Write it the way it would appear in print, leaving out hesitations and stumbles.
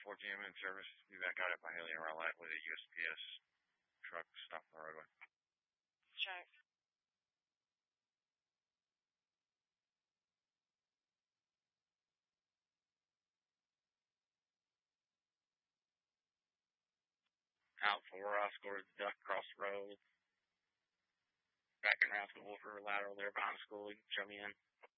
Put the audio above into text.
4 p.m. in service. Be back out at my Haley and Rowlett with a USPS truck stopped on the roadway. Check. Out 4, I scored the duck across the road. Back in rounds with Wolfer lateral there behind the school. He can show me in.